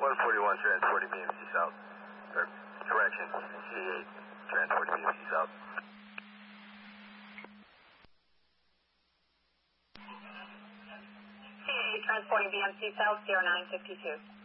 141 transporting BMC South. Or, correction, CA8 transporting BMC South. CA8 transporting BMC South, 0952.